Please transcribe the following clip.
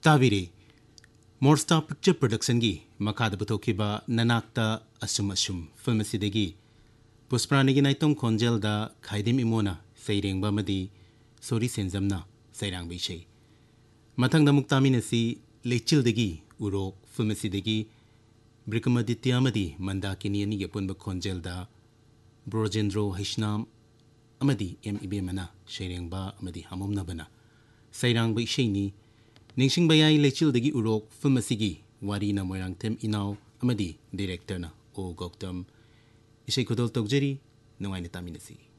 ताबिरे मोर्स्टा picture production की मखाद पुथोखिबा ननाक्ता assume assume film असिदगी Pushparani की नाइतों खोंजेलदा खाइदिम इमोना सैरेंबा मदी सोरी सेंजमना सैरांग बिशे मथंग दमुक तामिनसी लेचिलदगी उरोक फिल्म असिदगी ब्रिकमदित्य मदी मंदाकिनी अनि के पुनब खोंजेलदा ब्रोजेंद्रो हिशनाम अमदी एम इबेमना सैरेंबा अमदी हममनबना सैरांग बिशेनी निंगसिंग बयाई लेचिलदगी उरोक फिल्म असिगी वारीना मोयरांगथेम इनाव अमदी डायरेक्टरना ओ गौतम इसे खुदल तौजरी नुंगाइना तामिनसी।